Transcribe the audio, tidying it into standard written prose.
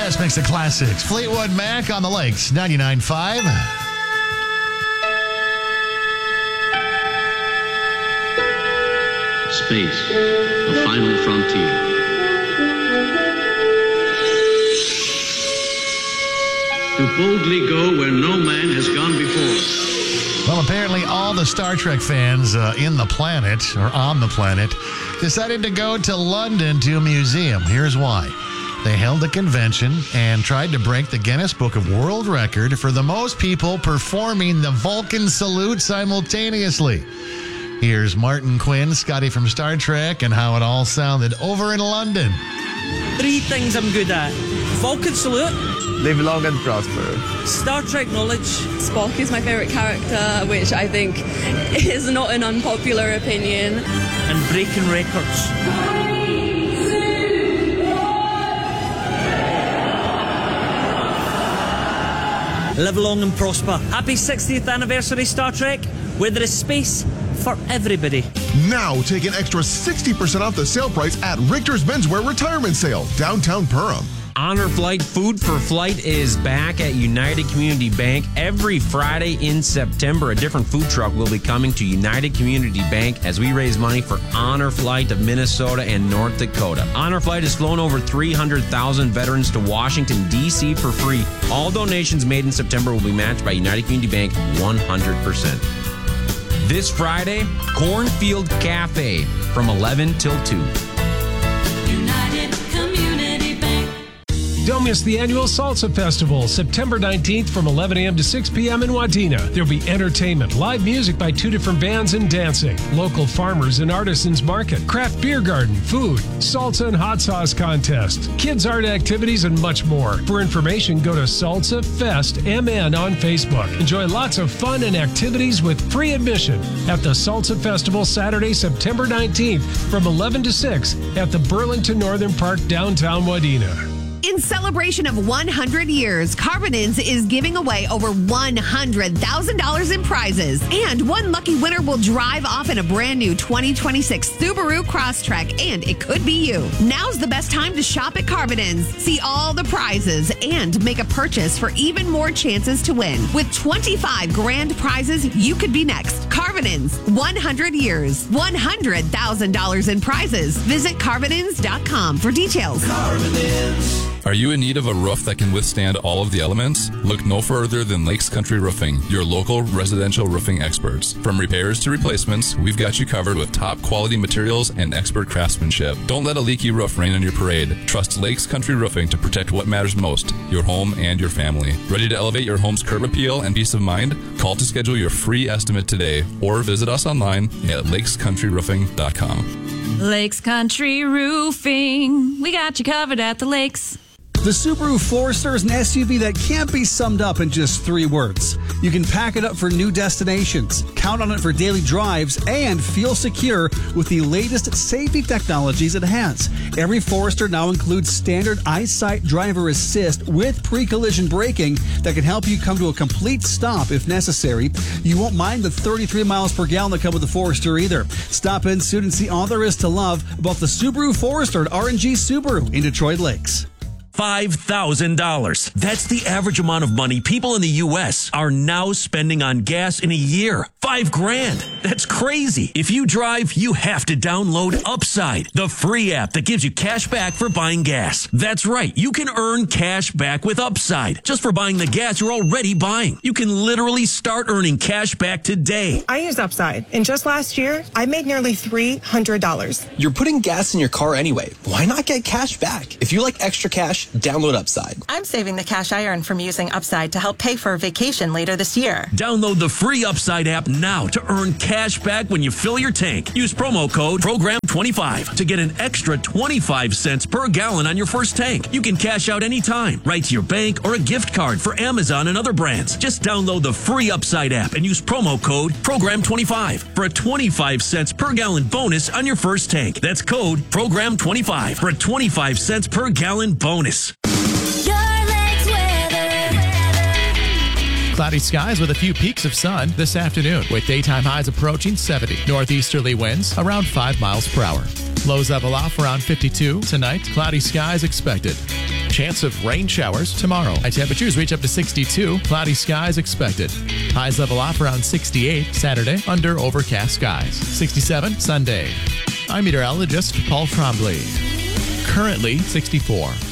best mix of classics. Fleetwood Mac on the Lakes, 99.5. Space, the final frontier. To boldly go where no man has gone before. Well, apparently all the Star Trek fans in the planet, or on the planet, decided to go to London to a museum. Here's why. They held a convention and tried to break the Guinness Book of World Record for the most people performing the Vulcan salute simultaneously. Here's Martin Quinn, Scotty from Star Trek, and how it all sounded over in London. 3 things I'm good at. Vulcan salute. Live long and prosper. Star Trek knowledge. Spock is my favourite character, which I think is not an unpopular opinion. And breaking records. Live long and prosper. Happy 60th anniversary, Star Trek, where there is space for everybody. Now take an extra 60% off the sale price at Richter's Menswear Retirement Sale, downtown Perham. Honor Flight Food for Flight is back at United Community Bank. Every Friday in September, a different food truck will be coming to United Community Bank as we raise money for Honor Flight of Minnesota and North Dakota. Honor Flight has flown over 300,000 veterans to Washington, D.C. for free. All donations made in September will be matched by United Community Bank 100%. This Friday, Cornfield Cafe from 11 till 2. Don't miss the annual Salsa Festival, September 19th from 11 a.m. to 6 p.m. in Wadena. There'll be entertainment, live music by 2 different bands, and dancing. Local farmers and artisans market, craft beer garden, food, salsa and hot sauce contest, kids art activities, and much more. For information, go to Salsa Fest MN on Facebook. Enjoy lots of fun and activities with free admission at the Salsa Festival Saturday, September 19th from 11 to 6 at the Burlington Northern Park, downtown Wadena. In celebration of 100 years, Carbonins is giving away over $100,000 in prizes. And one lucky winner will drive off in a brand new 2026 Subaru Crosstrek, and it could be you. Now's the best time to shop at Carbonins. See all the prizes and make a purchase for even more chances to win. With 25 grand prizes, you could be next. Carbonins, 100 years, $100,000 in prizes. Visit Carbonins.com for details. Carbonins. Are you in need of a roof that can withstand all of the elements? Look no further than Lakes Country Roofing, your local residential roofing experts. From repairs to replacements, we've got you covered with top quality materials and expert craftsmanship. Don't let a leaky roof rain on your parade. Trust Lakes Country Roofing to protect what matters most, your home and your family. Ready to elevate your home's curb appeal and peace of mind? Call to schedule your free estimate today or visit us online at lakescountryroofing.com. Lakes Country Roofing. We got you covered at the lakes. The Subaru Forester is an SUV that can't be summed up in just 3 words. You can pack it up for new destinations, count on it for daily drives, and feel secure with the latest safety technologies it has. Every Forester now includes standard EyeSight driver assist with pre-collision braking that can help you come to a complete stop if necessary. You won't mind the 33 miles per gallon that come with the Forester either. Stop in soon and see all there is to love about the Subaru Forester at R&G Subaru in Detroit Lakes. $5,000. That's the average amount of money people in the U.S. are now spending on gas in a year. $5,000. That's crazy. If you drive, you have to download Upside, the free app that gives you cash back for buying gas. That's right. You can earn cash back with Upside just for buying the gas you're already buying. You can literally start earning cash back today. I use Upside, and just last year, I made nearly $300. You're putting gas in your car anyway. Why not get cash back? If you like extra cash, download Upside. I'm saving the cash I earn from using Upside to help pay for a vacation later this year. Download the free Upside app now to earn cash back when you fill your tank. Use promo code PROGRAM25 to get an extra 25 cents per gallon on your first tank. You can cash out anytime, right to your bank or a gift card for Amazon and other brands. Just download the free Upside app and use promo code PROGRAM25 for a 25 cents per gallon bonus on your first tank. That's code PROGRAM25 for a 25 cents per gallon bonus. Cloudy skies with a few peaks of sun this afternoon, with daytime highs approaching 70. Northeasterly winds around 5 miles per hour. Lows level off around 52. Tonight, cloudy skies expected. Chance of rain showers tomorrow. High temperatures reach up to 62. Cloudy skies expected. Highs level off around 68 Saturday under overcast skies. 67 Sunday. I'm meteorologist Paul Trombley. Currently 64.